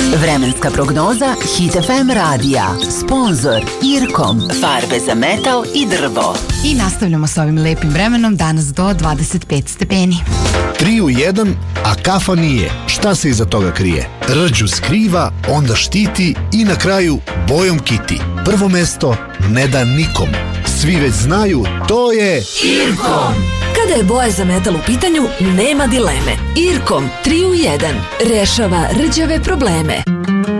Vremenska prognoza Hit FM radija. Sponzor Irkom. Farbe za metal i drvo. I nastavljamo s ovim lepim vremenom danas do 25 stepeni. 3 u 1, a kafa nije. Šta se iza toga krije? Rđu skriva, onda štiti i na kraju bojom kiti. Prvo mesto ne da nikom. Svi već znaju, to je Irkom. Kada je boja za metal u pitanju, nema dileme. Irkom 3 u 1 rešava rđave probleme.